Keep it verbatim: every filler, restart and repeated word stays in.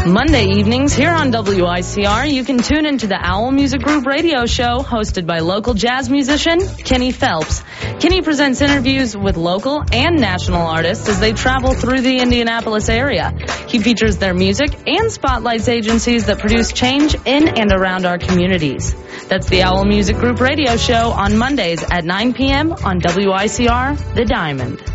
Monday evenings here on W I C R, you can tune into the Owl Music Group radio show hosted by local jazz musician Kenny Phelps. Kenny presents interviews with local and national artists as they travel through the Indianapolis area. He features their music and spotlights agencies that produce change in and around our communities. That's the Owl Music Group radio show on Mondays at nine p.m. on W I C R, The Diamond.